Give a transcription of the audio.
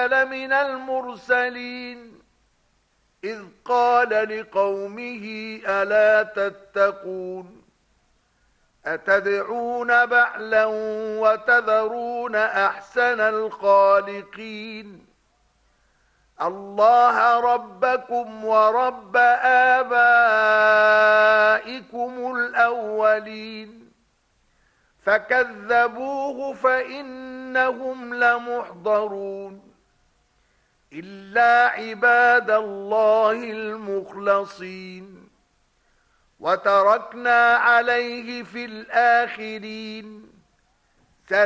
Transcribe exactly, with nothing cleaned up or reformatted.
لمن المرسلين إذ قال لقومه ألا تتقون أتدعون بعلا وتذرون أحسن الخالقين الله ربكم ورب آبائكم الأولين فكذبوه فإنهم لمحضرون إلا عباد الله المخلصين وتركنا عليه في الآخرين